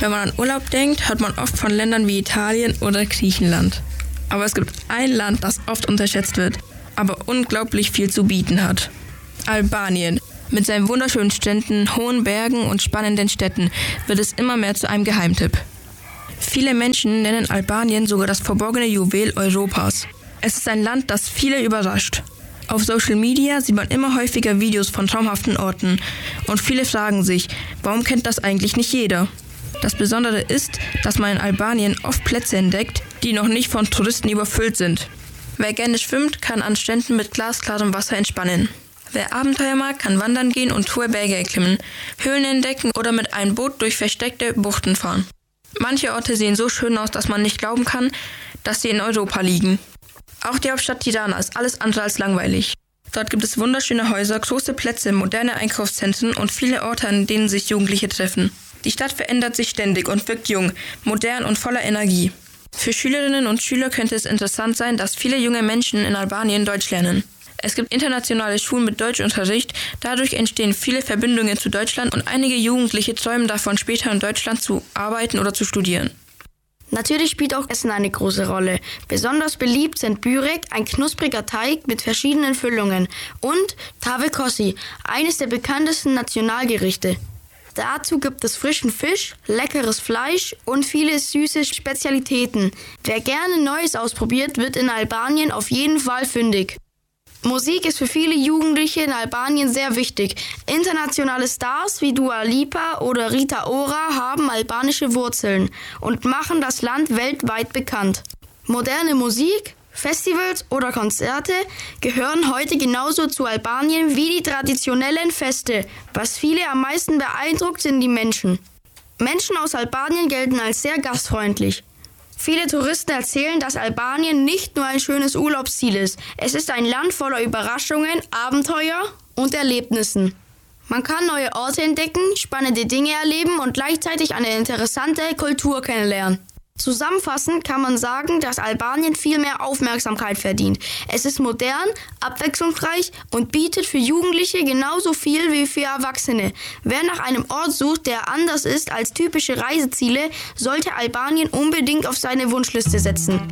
Wenn man an Urlaub denkt, hört man oft von Ländern wie Italien oder Griechenland. Aber es gibt ein Land, das oft unterschätzt wird, aber unglaublich viel zu bieten hat. Albanien. Mit seinen wunderschönen Stränden, hohen Bergen und spannenden Städten wird es immer mehr zu einem Geheimtipp. Viele Menschen nennen Albanien sogar das verborgene Juwel Europas. Es ist ein Land, das viele überrascht. Auf Social Media sieht man immer häufiger Videos von traumhaften Orten und viele fragen sich, warum kennt das eigentlich nicht jeder? Das Besondere ist, dass man in Albanien oft Plätze entdeckt, die noch nicht von Touristen überfüllt sind. Wer gerne schwimmt, kann an Stränden mit glasklarem Wasser entspannen. Wer Abenteuer mag, kann wandern gehen und hohe Berge erklimmen, Höhlen entdecken oder mit einem Boot durch versteckte Buchten fahren. Manche Orte sehen so schön aus, dass man nicht glauben kann, dass sie in Europa liegen. Auch die Hauptstadt Tirana ist alles andere als langweilig. Dort gibt es wunderschöne Häuser, große Plätze, moderne Einkaufszentren und viele Orte, an denen sich Jugendliche treffen. Die Stadt verändert sich ständig und wirkt jung, modern und voller Energie. Für Schülerinnen und Schüler könnte es interessant sein, dass viele junge Menschen in Albanien Deutsch lernen. Es gibt internationale Schulen mit Deutschunterricht, dadurch entstehen viele Verbindungen zu Deutschland und einige Jugendliche träumen davon, später in Deutschland zu arbeiten oder zu studieren. Natürlich spielt auch Essen eine große Rolle. Besonders beliebt sind Börek, ein knuspriger Teig mit verschiedenen Füllungen, und Tave Kossi, eines der bekanntesten Nationalgerichte. Dazu gibt es frischen Fisch, leckeres Fleisch und viele süße Spezialitäten. Wer gerne Neues ausprobiert, wird in Albanien auf jeden Fall fündig. Musik ist für viele Jugendliche in Albanien sehr wichtig. Internationale Stars wie Dua Lipa oder Rita Ora haben albanische Wurzeln und machen das Land weltweit bekannt. Moderne Musik, Festivals oder Konzerte gehören heute genauso zu Albanien wie die traditionellen Feste. Was viele am meisten beeindruckt, sind die Menschen. Menschen aus Albanien gelten als sehr gastfreundlich. Viele Touristen erzählen, dass Albanien nicht nur ein schönes Urlaubsziel ist. Es ist ein Land voller Überraschungen, Abenteuer und Erlebnissen. Man kann neue Orte entdecken, spannende Dinge erleben und gleichzeitig eine interessante Kultur kennenlernen. Zusammenfassend kann man sagen, dass Albanien viel mehr Aufmerksamkeit verdient. Es ist modern, abwechslungsreich und bietet für Jugendliche genauso viel wie für Erwachsene. Wer nach einem Ort sucht, der anders ist als typische Reiseziele, sollte Albanien unbedingt auf seine Wunschliste setzen.